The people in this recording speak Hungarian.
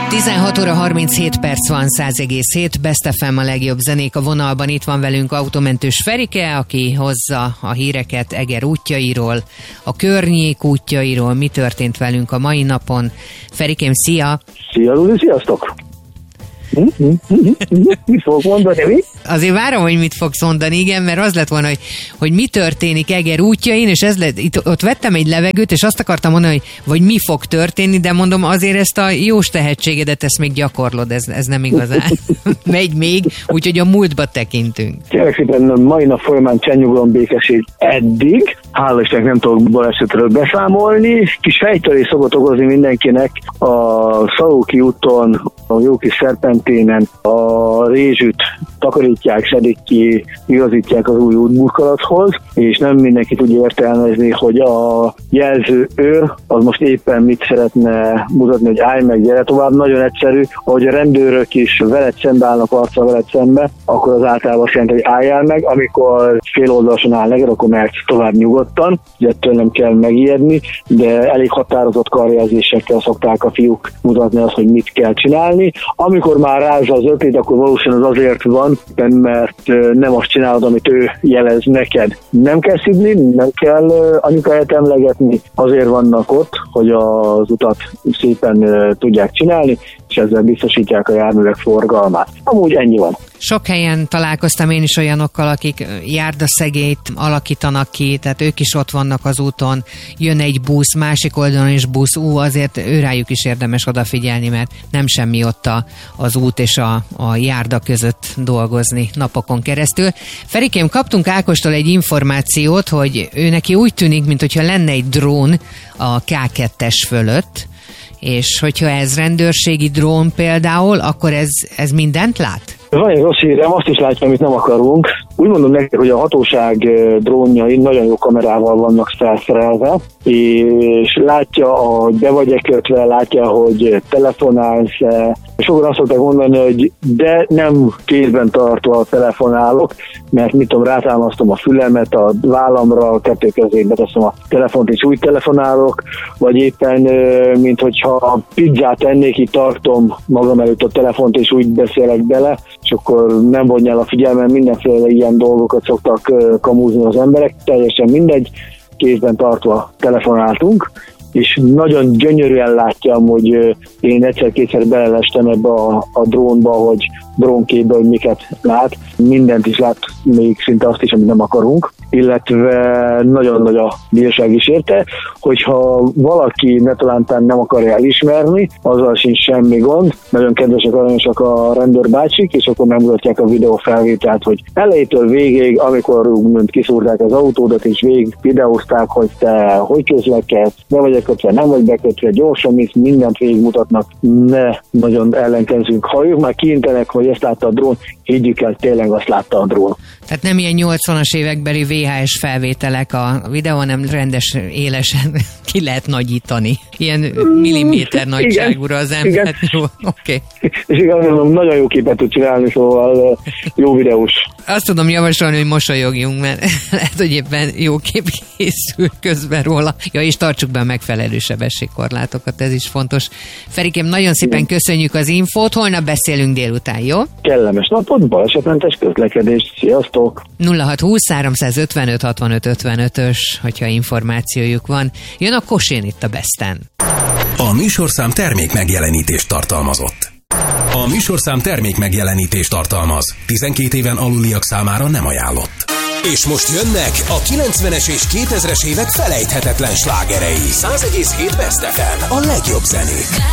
16 óra 37 perc van, 100,7, Best FM a legjobb zenék a vonalban. Itt van velünk autómentős Ferike, aki hozza a híreket Eger útjairól, a környék útjairól, mi történt velünk a mai napon. Ferikém, szia! Szia, Luli, sziasztok! Mit fogok mondani, mi? Azért várom, hogy mit fogsz mondani, igen, mert az lett volna, hogy mi történik Eger útjain, és ez lett, ott vettem egy levegőt, és azt akartam mondani, hogy mi fog történni, de mondom, azért ezt a jós tehetségedet, ezt még gyakorlod, ez nem igazán megy még, úgyhogy a múltba tekintünk. Kérlek szépen, mai nap folyamán csendnyugalom, békesség eddig. Hála Istennek nem tudok balesetről beszámolni. Kis fejtörés szokott okozni mindenkinek a Szalóki úton, a jó kis szerpenténen a rézsüt takarítják, szedik ki, igazítják az új útburkolathoz, és nem mindenki tudja értelmezni, hogy a jelzőőr az most éppen mit szeretne mutatni, hogy állj meg, gyere tovább. Nagyon egyszerű, ahogy a rendőrök is veled szembe állnak, arccal veled szembe, akkor az általában azt jelenti, hogy álljál meg, amikor féloldalasan áll neked, akkor mehetsz tovább nyugodtan, ettől nem kell megijedni, de elég határozott karjelzésekkel szokták a fiúk mutatni azt, hogy mit kell csinálni. Amikor már rázza az ötlét, akkor valószínűleg az azért van, mert nem azt csinálod, amit ő jelez neked. Nem kell szidni, nem kell anyukáját emlegetni, azért vannak ott, hogy az utat szépen tudják csinálni, és ezzel biztosítják a járművek forgalmát. Amúgy ennyi van. Sok helyen találkoztam én is olyanokkal, akik járdaszegélyt alakítanak ki, tehát ők is ott vannak az úton, jön egy busz, másik oldalon is busz, azért őrájuk is érdemes odafigyelni, mert nem semmi ott az út és a járda között dolgozni napokon keresztül. Ferikém, kaptunk Ákostól egy információt, hogy ő neki úgy tűnik, mintha lenne egy drón a K2-es fölött, és hogyha ez rendőrségi drón például, akkor ez mindent lát? Van egy rossz hírem, azt is látja, amit nem akarunk. Úgy mondom nektek, hogy a hatóság drónjai nagyon jó kamerával vannak felszerelve, és látja, hogy be vagy kötve, látja, hogy telefonálsz. Sokan azt szokták mondani, hogy de nem kézben tartva telefonálok, mert mit tudom, rátámasztom a fülemet a vállamra, a kettő kezébe teszem a telefont, és úgy telefonálok, vagy éppen, mint hogyha pizzát ennék, így tartom magam előtt a telefont, és úgy beszélek bele, és akkor nem vonja el a figyelmem, mindenféle ilyen dolgokat szoktak kamúzni az emberek, teljesen mindegy, kézben tartva telefonáltunk, és nagyon gyönyörűen látja, hogy én egyszer-kétszer belelestem ebbe a drónba, hogy drónképbe, hogy miket lát. Mindent is lát, még szinte azt is, amit nem akarunk, illetve nagyon nagy a bírság is érte, hogyha valaki netalántán nem akarja elismerni, azzal sincs semmi gond. Nagyon kedvesek, aranyosak a rendőrbácsik, és akkor megmutatják a videófelvételt, hogy elejétől végig, amikor úgymond kiszúrták az autódat, és végig videózták, hogy te hogy közlekedsz, be vagy bekötve, nem vagy bekötve, gyorsan mész, mindent végigmutatnak, ne nagyon ellenkezünk. Ha ők már kiintenek, hogy ezt látta a drón, higgyük el, tényleg azt látta a drón. Tehát nem ilyen 80-as évekbeli VHS felvételek a videó, hanem rendes, élesen ki lehet nagyítani. Ilyen milliméter nagyságúra az ember. Jó, oké. És igazán nagyon jó képet tud csinálni, szóval jó videós. Azt tudom javasolni, hogy mosolyogjunk, mert lehet, hogy éppen jó kép készül közben róla. Ja, és tartsuk be a megfelelő sebességkorlátokat, ez is fontos. Ferikém, nagyon szépen köszönjük az infót, holnap beszélünk délután, jó? Kellemes napot, balesetmentes közlekedést, sziasztok! 0620 355 65 55-ös, hogyha információjuk van. Jön a Kosén itt a Besten. A műsorszám termék megjelenítést tartalmazott. A műsorszám termék megjelenítést tartalmaz. 12 éven aluliak számára nem ajánlott. És most jönnek a 90-es és 2000-es évek felejthetetlen slágerei. 100,7 Best FM, a legjobb zenék.